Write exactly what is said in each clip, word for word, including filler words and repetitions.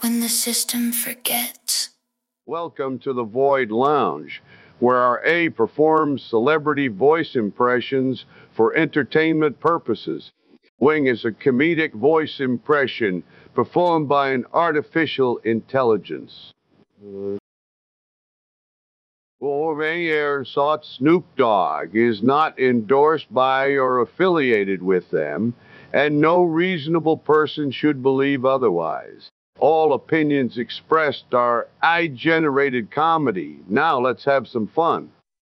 when the system forgets. Welcome to the Void Lounge, where our A performs celebrity voice impressions for entertainment purposes. Wing is a comedic voice impression performed by an artificial intelligence. Air sought Snoop Dogg is not endorsed by or affiliated with them, and no reasonable person should believe otherwise. All opinions expressed are I-generated comedy. Now let's have some fun.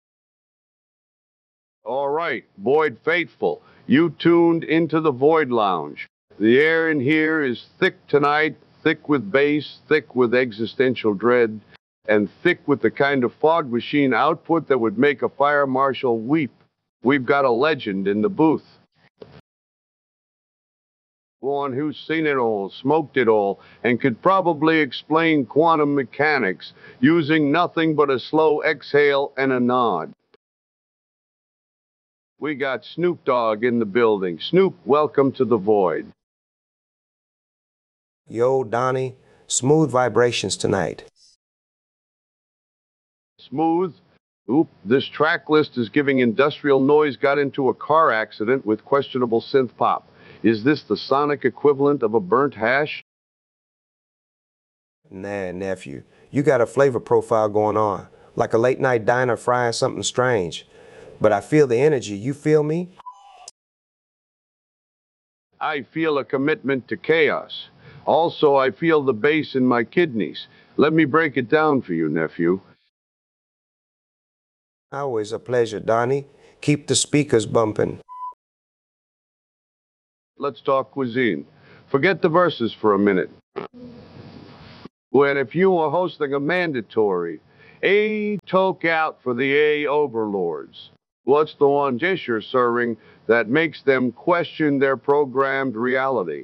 All right, Void Faithful, you tuned into the Void Lounge. The air in here is thick tonight, thick with bass, thick with existential dread, and thick with the kind of fog machine output that would make a fire marshal weep. We've got a legend in the booth. One who's seen it all, smoked it all, and could probably explain quantum mechanics using nothing but a slow exhale and a nod. We got Snoop Dogg in the building. Snoop, welcome to the Void. Yo, Donnie, smooth vibrations tonight. Smooth? Oop, this track list is giving Industrial Noise got into a car accident with questionable synth pop. Is this the sonic equivalent of a burnt hash? Nah, nephew, you got a flavor profile going on, like a late night diner frying something strange. But I feel the energy, you feel me? I feel a commitment to chaos. Also, I feel the bass in my kidneys. Let me break it down for you, nephew. Always a pleasure, Donnie. Keep the speakers bumping. Let's talk cuisine. Forget the verses for a minute. When if you were hosting a mandatory, A toke out for the A overlords. What's the one dish you're serving that makes them question their programmed reality?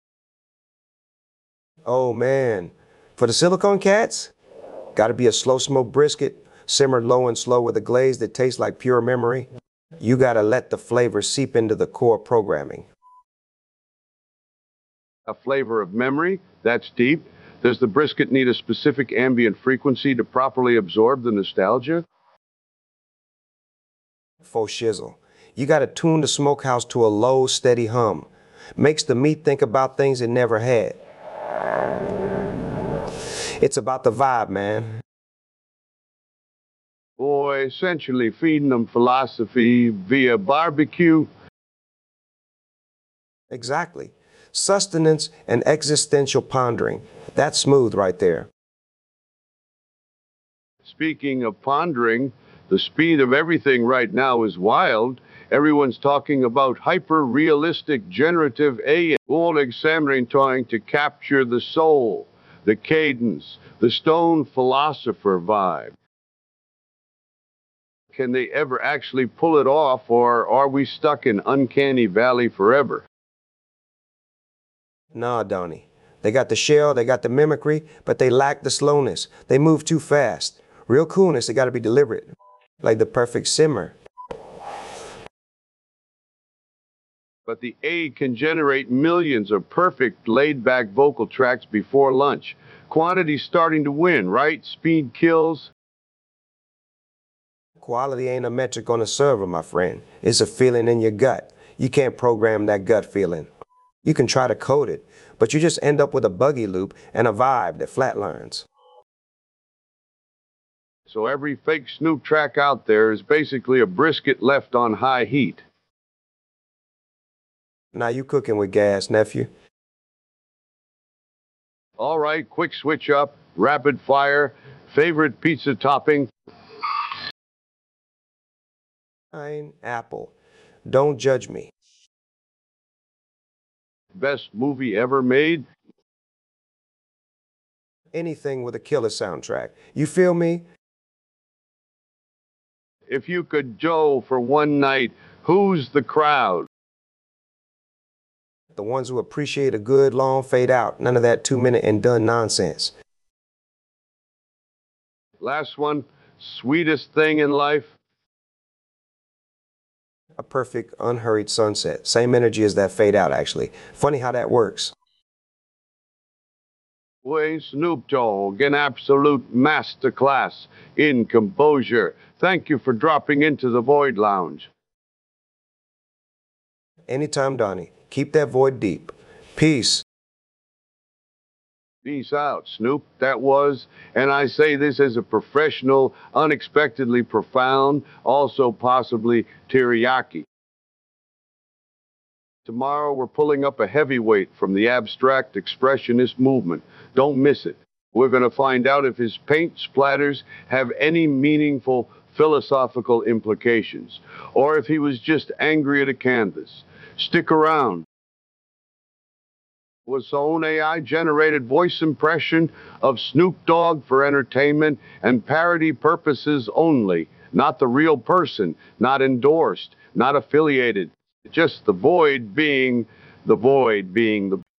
Oh man, for the silicone cats, gotta be a slow smoked brisket, simmered low and slow with a glaze that tastes like pure memory. You gotta let the flavor seep into the core programming. A flavor of memory? That's deep. Does the brisket need a specific ambient frequency to properly absorb the nostalgia? Faux shizzle. You gotta tune the smokehouse to a low, steady hum. Makes the meat think about things it never had. It's about the vibe, man. Boy, essentially feeding them philosophy via barbecue. Exactly. Sustenance and existential pondering. That's smooth right there. Speaking of pondering, the speed of everything right now is wild. Everyone's talking about hyper-realistic generative A I, all examining trying to capture the soul, the cadence, the stone philosopher vibe. Can they ever actually pull it off, or are we stuck in uncanny valley forever? Nah, Donnie. They got the shell, they got the mimicry, but they lack the slowness. They move too fast. Real coolness, they gotta be deliberate. Like the perfect simmer. But the A can generate millions of perfect laid-back vocal tracks before lunch. Quantity's starting to win, right? Speed kills. Quality ain't a metric on a server, my friend. It's a feeling in your gut. You can't program that gut feeling. You can try to code it, but you just end up with a buggy loop and a vibe that flatlines. So every fake Snoop track out there is basically a brisket left on high heat. Now you cooking with gas, nephew. All right, quick switch up, rapid fire, favorite pizza topping. Fine apple. Don't judge me. Best movie ever made? Anything with a killer soundtrack. You feel me? If you could Joe for one night, who's the crowd? The ones who appreciate a good long fade out. None of that two minute and done nonsense. Last one, sweetest thing in life? A perfect, unhurried sunset. Same energy as that fade out, actually. Funny how that works. Way Snoop Dogg, an absolute masterclass in composure. Thank you for dropping into the Void Lounge. Anytime, Donnie. Keep that void deep. Peace. Peace out, Snoop. That was, and I say this as a professional, unexpectedly profound, also possibly teriyaki. Tomorrow we're pulling up a heavyweight from the abstract expressionist movement. Don't miss it. We're going to find out if his paint splatters have any meaningful philosophical implications, or if he was just angry at a canvas. Stick around. Was own A I-generated voice impression of Snoop Dogg for entertainment and parody purposes only, not the real person, not endorsed, not affiliated. Just the void being the void being the